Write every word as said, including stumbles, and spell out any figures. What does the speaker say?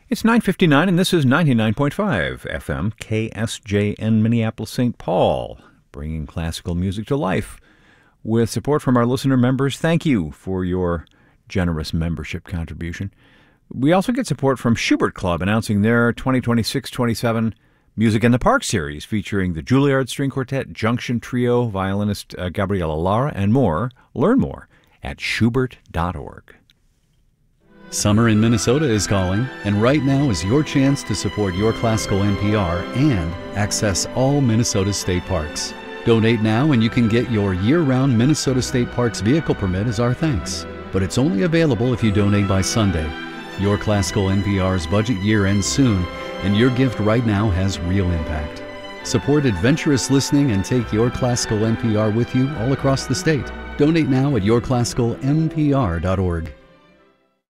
It's nine fifty-nine, and this is ninety-nine point five F M, K S J N, Minneapolis, Saint Paul, bringing classical music to life with support from our listener members. Thank you for your generous membership contribution. We also get support from Schubert Club, announcing their twenty twenty-six twenty-seven Music in the Park series, featuring the Juilliard String Quartet, Junction Trio, violinist uh, Gabriela Lara, and more. Learn more at schubert dot org. Summer in Minnesota is calling, and right now is your chance to support your classical N P R and access all Minnesota state parks. Donate now and you can get your year-round Minnesota State Parks vehicle permit as our thanks. But it's only available if you donate by Sunday. Your classical N P R's budget year ends soon, and your gift right now has real impact. Support adventurous listening and take your classical N P R with you all across the state. Donate now at your classical N P R dot org.